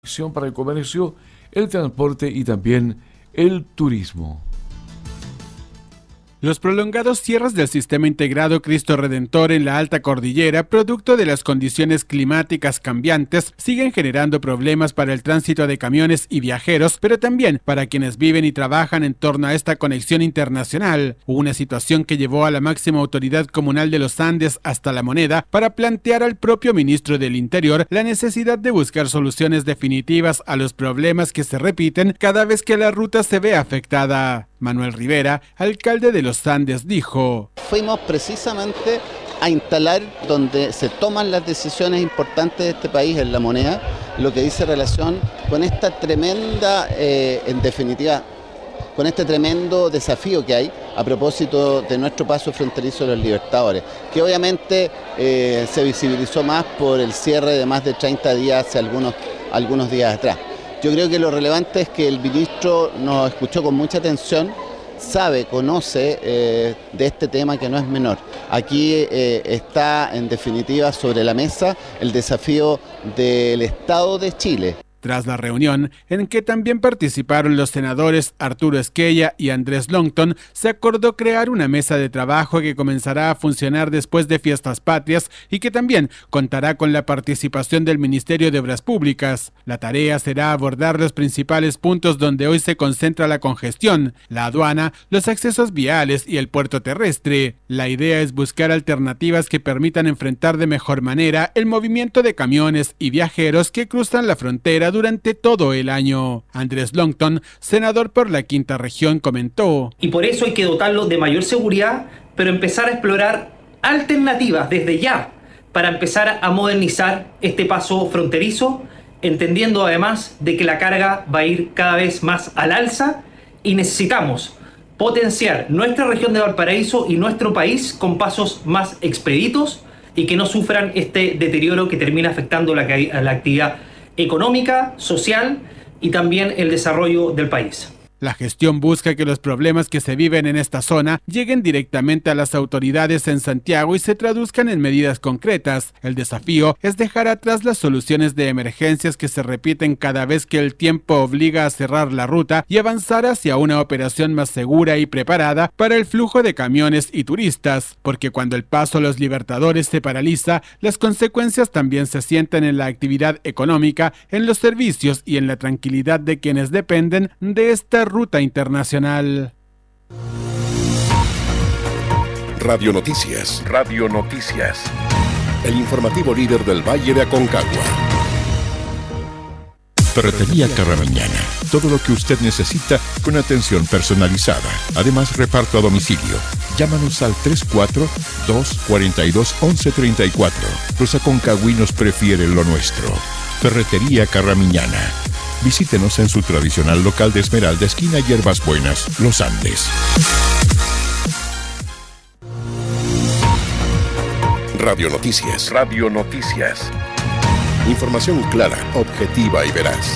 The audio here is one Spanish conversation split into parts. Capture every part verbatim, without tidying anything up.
Para el comercio, el transporte y también el turismo. Los prolongados cierres del sistema integrado Cristo Redentor en la Alta Cordillera, producto de las condiciones climáticas cambiantes, siguen generando problemas para el tránsito de camiones y viajeros, pero también para quienes viven y trabajan en torno a esta conexión internacional. Una situación que llevó a la máxima autoridad comunal de los Andes hasta La Moneda para plantear al propio ministro del Interior la necesidad de buscar soluciones definitivas a los problemas que se repiten cada vez que la ruta se ve afectada. Manuel Rivera, alcalde de Los Andes, dijo: Fuimos precisamente a instalar donde se toman las decisiones importantes de este país, en La Moneda, lo que dice relación con esta tremenda, eh, en definitiva, con este tremendo desafío que hay a propósito de nuestro paso fronterizo de los Libertadores, que obviamente eh, se visibilizó más por el cierre de más de treinta días hace algunos, algunos días atrás. Yo creo que lo relevante es que el ministro nos escuchó con mucha atención, sabe, conoce eh, de este tema que no es menor. Aquí eh, está en definitiva sobre la mesa el desafío del Estado de Chile. Tras la reunión, en que también participaron los senadores Arturo Esquella y Andrés Longton, se acordó crear una mesa de trabajo que comenzará a funcionar después de Fiestas Patrias y que también contará con la participación del Ministerio de Obras Públicas. La tarea será abordar los principales puntos donde hoy se concentra la congestión: la aduana, los accesos viales y el puerto terrestre. La idea es buscar alternativas que permitan enfrentar de mejor manera el movimiento de camiones y viajeros que cruzan la frontera durante todo el año. Andrés Longton, senador por la Quinta Región, comentó: Y por eso hay que dotarlo de mayor seguridad, pero empezar a explorar alternativas desde ya para empezar a modernizar este paso fronterizo, entendiendo además de que la carga va a ir cada vez más al alza y necesitamos potenciar nuestra región de Valparaíso y nuestro país con pasos más expeditos y que no sufran este deterioro que termina afectando la, la actividad económica, social y también el desarrollo del país. La gestión busca que los problemas que se viven en esta zona lleguen directamente a las autoridades en Santiago y se traduzcan en medidas concretas. El desafío es dejar atrás las soluciones de emergencias que se repiten cada vez que el tiempo obliga a cerrar la ruta y avanzar hacia una operación más segura y preparada para el flujo de camiones y turistas, porque cuando el paso a los Libertadores se paraliza, las consecuencias también se sienten en la actividad económica, en los servicios y en la tranquilidad de quienes dependen de esta ruta internacional. Radio Noticias. Radio Noticias. El informativo líder del Valle de Aconcagua. Ferretería Carramiñana. Todo lo que usted necesita con atención personalizada. Además, reparto a domicilio. Llámanos al tres cuatro dos, cuatro dos, once treinta y cuatro. Los aconcagüinos prefieren lo nuestro. Ferretería Carramiñana. Visítenos en su tradicional local de Esmeralda, esquina Hierbas Buenas, Los Andes. Radio Noticias. Radio Noticias. Información clara, objetiva y veraz.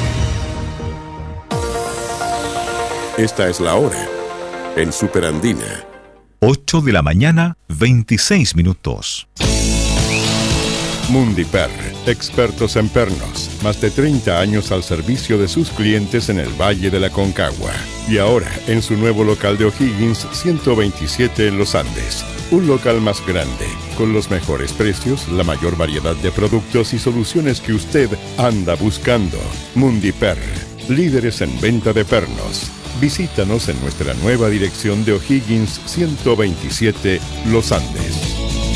Esta es la hora en Superandina. ocho de la mañana, veintiséis minutos. Mundiper, expertos en pernos, más de treinta años al servicio de sus clientes en el Valle de la Aconcagua. Y ahora, en su nuevo local de O'Higgins, ciento veintisiete en Los Andes. Un local más grande, con los mejores precios, la mayor variedad de productos y soluciones que usted anda buscando. Mundiper, líderes en venta de pernos. Visítanos en nuestra nueva dirección de O'Higgins, ciento veintisiete, Los Andes.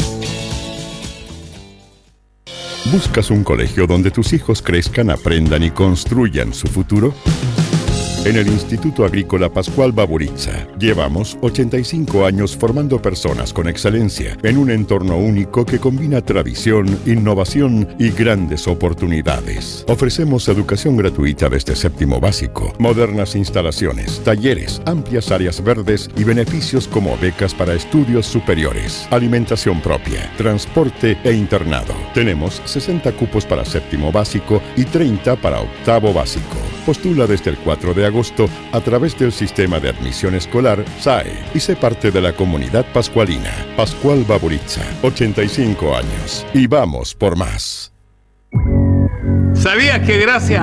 ¿Buscas un colegio donde tus hijos crezcan, aprendan y construyan su futuro? En el Instituto Agrícola Pascual Baburitza llevamos ochenta y cinco años formando personas con excelencia en un entorno único que combina tradición, innovación y grandes oportunidades. Ofrecemos educación gratuita desde séptimo básico, modernas instalaciones, talleres, amplias áreas verdes y beneficios como becas para estudios superiores, alimentación propia, transporte e internado. Tenemos sesenta cupos para séptimo básico y treinta para octavo básico. Postula desde el cuatro de agosto a través del sistema de admisión escolar S A E y sé parte de la comunidad pascualina. Pascual Baburitza, ochenta y cinco años. Y vamos por más. ¿Sabías que gracias